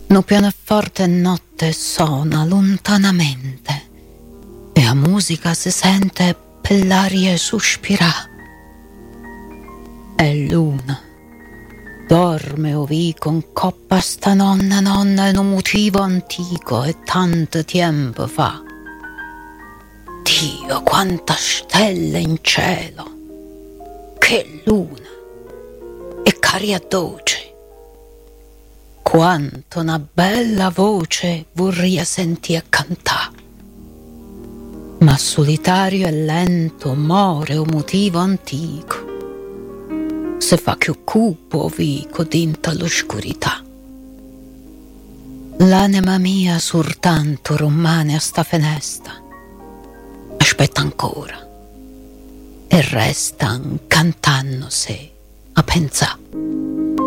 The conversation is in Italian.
No pianoforte notte suona lontanamente e la musica si sente per l'aria sospirà. E luna dorme ovì con coppa sta nonna in un motivo antico e tanto tempo fa. Dio, quanta stelle in cielo, che luna e caria dolce. Quanto una bella voce vorria sentire cantare. Ma solitario e lento more un motivo antico. Se fa più cupo vico dinta l'oscurità. L'anima mia soltanto rimane a sta finestra. Aspetta ancora. E resta cantando se a pensare.